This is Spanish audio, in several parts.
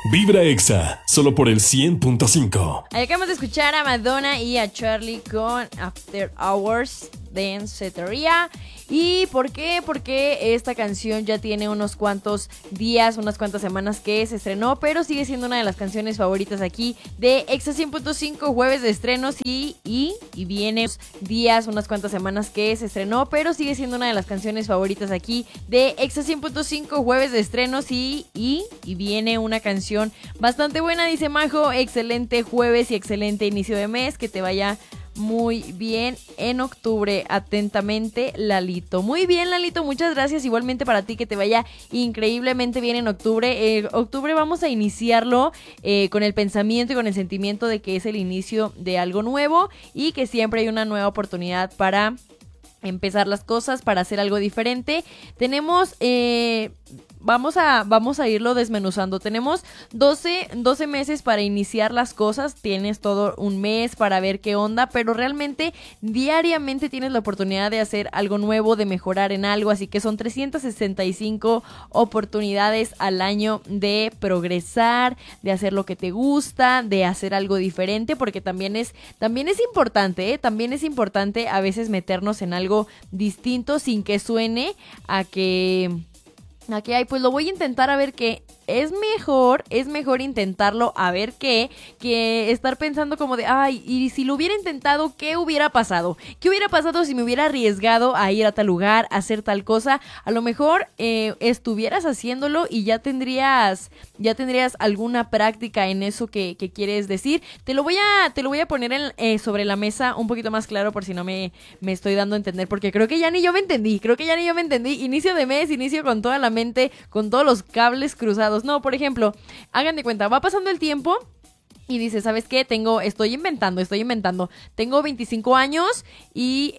Vibra Exa, solo por el 100.5. Acabamos de escuchar a Madonna y a Charlie con After Hours Danceteria. ¿Y por qué? Porque esta canción ya tiene unos cuantos días, unas cuantas semanas que se estrenó, pero sigue siendo una de las canciones favoritas aquí de Exa 100.5, jueves de estrenos y viene días, unas cuantas semanas que se estrenó, pero sigue siendo una de las canciones favoritas aquí de Exa 100.5, jueves de estrenos y viene una canción bastante buena, dice Majo. Excelente jueves y excelente inicio de mes, que te vaya muy bien en octubre. Atentamente, Lalito. Muy bien, Lalito, muchas gracias. Igualmente para ti, que te vaya increíblemente bien en octubre. Octubre vamos a iniciarlo con el pensamiento y con el sentimiento de que es el inicio de algo nuevo y que siempre hay una nueva oportunidad para empezar las cosas, para hacer algo diferente. Tenemos vamos a irlo desmenuzando. Tenemos 12 meses para iniciar las cosas. Tienes todo un mes para ver qué onda, pero realmente diariamente tienes la oportunidad de hacer algo nuevo, de mejorar en algo, así que son 365 oportunidades al año de progresar, de hacer lo que te gusta, de hacer algo diferente, porque también es importante, también es importante a veces meternos en algo distinto sin que suene a que hay, pues lo voy a intentar a ver qué. Es mejor intentarlo a ver qué, que estar pensando como de, ay, y si lo hubiera intentado, ¿qué hubiera pasado? ¿Qué hubiera pasado si me hubiera arriesgado a ir a tal lugar, a hacer tal cosa? A lo mejor estuvieras haciéndolo y ya tendrías alguna práctica en eso que quieres decir. Te lo voy a poner sobre la mesa un poquito más claro por si no me estoy dando a entender, porque creo que ya ni yo me entendí. Inicio de mes, inicio con toda la mente, con todos los cables cruzados. No, por ejemplo, hagan de cuenta, va pasando el tiempo y dices, ¿sabes qué? Estoy inventando. Tengo 25 años y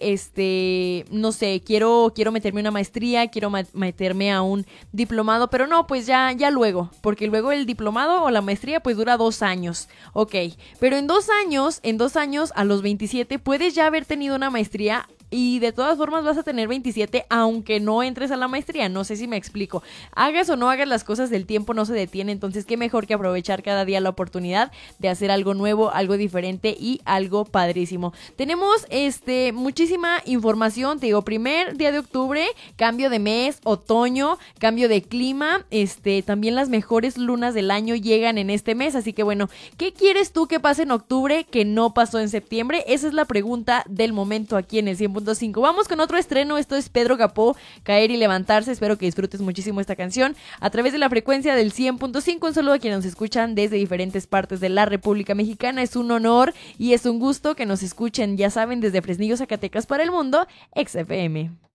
no sé, quiero meterme a una maestría, quiero meterme a un diplomado, pero no, pues ya luego, porque luego el diplomado o la maestría pues dura 2 años. Ok, pero en 2 años, a los 27, puedes ya haber tenido una maestría. Y de todas formas vas a tener 27 aunque no entres a la maestría. No sé si me explico. Hagas o no hagas las cosas, del tiempo no se detiene. Entonces qué mejor que aprovechar cada día la oportunidad de hacer algo nuevo, algo diferente y algo padrísimo. Tenemos muchísima información. Te digo, primer día de octubre, cambio de mes, otoño, cambio de clima. También las mejores lunas del año llegan en este mes. Así que bueno, ¿qué quieres tú que pase en octubre que no pasó en septiembre? Esa es la pregunta del momento aquí en el 100.5. Vamos con otro estreno. Esto es Pedro Capó, Caer y Levantarse. Espero que disfrutes muchísimo esta canción a través de la frecuencia del 100.5. Un saludo a quienes nos escuchan desde diferentes partes de la República Mexicana. Es un honor y es un gusto que nos escuchen, ya saben, desde Fresnillo, Zacatecas para el mundo, XFM.